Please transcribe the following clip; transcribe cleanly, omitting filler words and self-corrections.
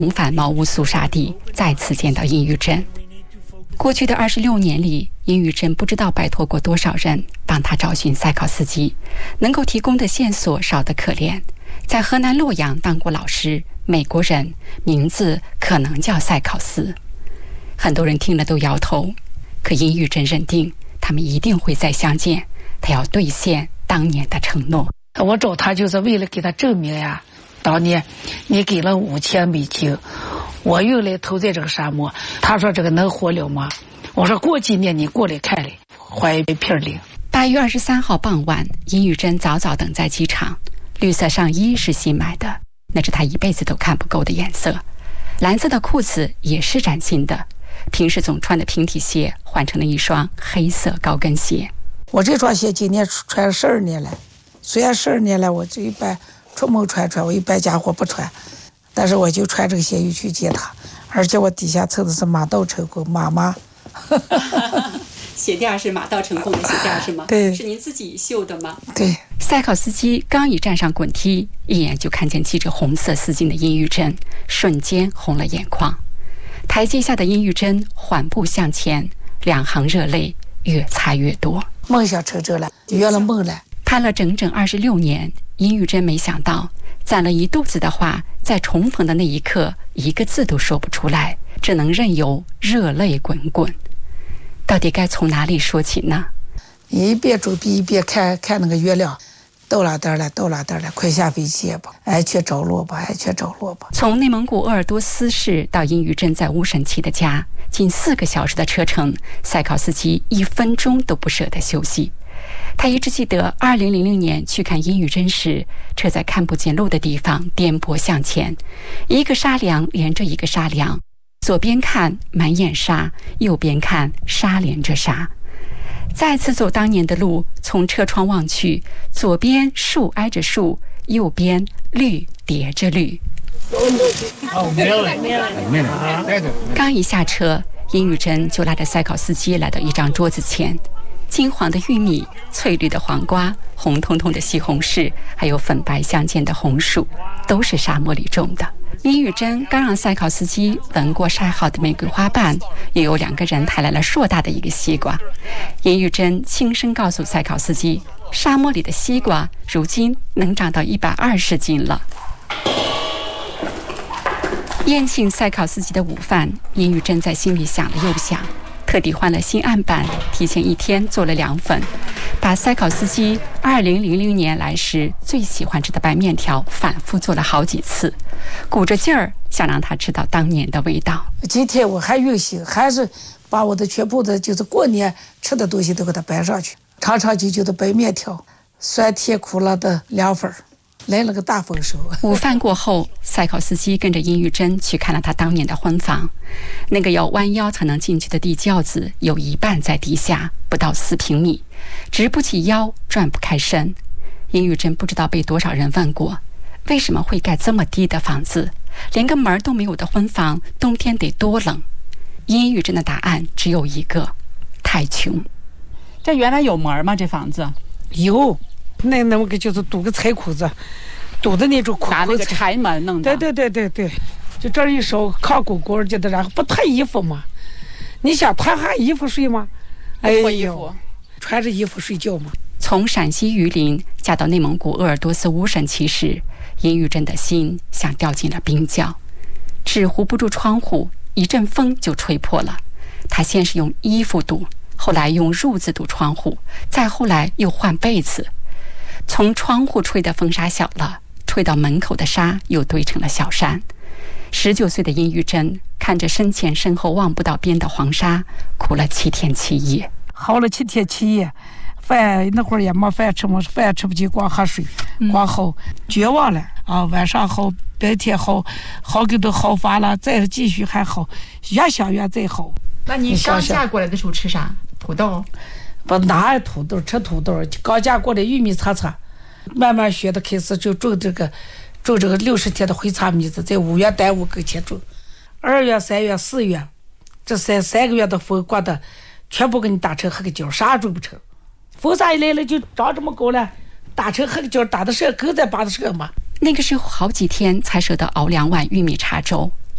重返茅屋肃杀地，再次见到殷玉珍。过去的26年里，殷玉珍不知道拜托过多少人帮他找寻赛考斯基，能够提供的线索少得可怜。在河南洛阳当过老师，美国人，名字可能叫赛考斯。很多人听了都摇头，可殷玉珍认定他们一定会再相见，他要兑现当年的承诺。 我找他就是为了给他证明呀，当年你给了5000美金，我用来投在这个沙漠。他说这个能活了吗？我说过几年你过来看来，怀一片灵。 8月23号傍晚，殷玉珍早早等在机场。绿色上衣是新买的，那是她一辈子都看不够的颜色。蓝色的裤子也是崭新的，平时总穿的平底鞋换成了一双黑色高跟鞋。 我这双鞋今年穿了12年了，虽然12年了我这一般出门穿，我一般家伙不穿，但是我就穿这个鞋又去接他，而且我底下蹭的是马到成功妈鞋垫是马到成功的鞋垫是吗？ 对， 是您自己绣的吗？ 对。 赛考斯基刚一站上滚梯，一眼就看见系着红色丝巾的殷玉珍，瞬间红了眼眶。台阶下的殷玉珍缓步向前，两行热泪越擦越多。 梦想成真了，圆了梦了。 盼了整整26年，殷玉珍没想到攒了一肚子的话，在重逢的那一刻一个字都说不出来，只能任由热泪滚滚。到底该从哪里说起呢？ 你一边走一边看那个月亮，到哪点了，快下飞机吧，爱去着落吧。 从内蒙古鄂尔多斯市到殷玉珍在乌审旗的家，近4个小时的车程，赛考斯基1分钟都不舍得休息。他一直记得2000年去看殷玉珍时，车在看不见路的地方颠簸向前，一个沙梁连着一个沙梁，左边看满眼沙，右边看沙连着沙。再次走当年的路，从车窗望去，左边树挨着树，右边绿叠着绿。刚一下车，殷玉珍就拉着赛考斯基来到一张桌子前，金黄的玉米，翠绿的黄瓜，红彤彤的西红柿，还有粉白相间的红薯，都是沙漠里种的。殷玉珍刚让赛考斯基闻过晒好的玫瑰花瓣，又有2个人抬来了硕大的一个西瓜。殷玉珍轻声告诉赛考斯基，沙漠里的西瓜如今能长到120斤了。宴请赛考斯基的午饭，殷玉珍在心里想了又想，特地换了新案板，提前1天做了凉粉，把赛考斯基2000年来时最喜欢吃的白面条反复做了好几次，鼓着劲儿想让他吃到当年的味道。 今天我还用心，还是把我的全部的就是过年吃的东西都给它摆上去，长长久久的白面条，酸甜苦辣的凉粉，来了个大丰收。 午饭过后，赛考斯基跟着殷玉珍去看了他当年的婚房，那个要弯腰才能进去的地窖子有一半在地下，不到4平米，直不起腰，转不开身。殷玉珍不知道被多少人问过，为什么会盖这么低的房子，连个门都没有的婚房，冬天得多冷？殷玉珍的答案只有一个：太穷。 这原来有门吗？这房子有，那个就是堵个柴裤子，堵的那种裤子， 拿那个柴门弄的。 对，就这一手炕滚滚的，然后不脱衣服嘛？你想脱下衣服睡吗？ 脱衣服， 穿着衣服睡觉嘛。 从陕西榆林嫁到内蒙古鄂尔多斯乌审旗时，殷玉珍的心像掉进了冰窖，纸糊不住窗户，一阵风就吹破了。她先是用衣服堵，后来用褥子堵窗户，再后来又换被子。从窗户吹的风沙小了，吹到门口的沙又堆成了小山。19岁的殷玉珍看着身前身后望不到边的黄沙，哭了7天7夜。 好了7天7夜，饭那会儿也没饭吃嘛，饭吃不起，光喝水，光好，绝望了啊！晚上好，白天好，好给都好发了，再继续还好，越想越再好。 那你刚嫁过来的时候吃啥？土豆？ 不，哪有土豆？吃土豆？刚嫁过来玉米擦擦，慢慢学的开始就种这个60天的回茶米子，在5月端午跟前种，2月3月4月，这三个月的风刮的，全部给你打成黑个角，啥种不成。风沙一来了就长这么高了，打成黑个角，打的是狗在拔的是嘛。 那个时候好几天才舍得熬2碗玉米茶粥，